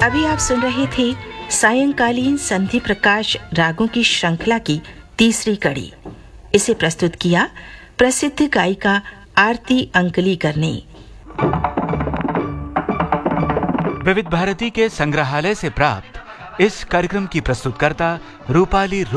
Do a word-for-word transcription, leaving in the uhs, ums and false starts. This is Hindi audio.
अभी आप सुन रहे थे सायंकालीन संधि प्रकाश रागों की श्रृंखला की तीसरी कड़ी। इसे प्रस्तुत किया प्रसिद्ध गायिका आरती अंकलीकर ने। विविध भारती के संग्रहालय से प्राप्त इस कार्यक्रम की प्रस्तुतकर्ता रूपाली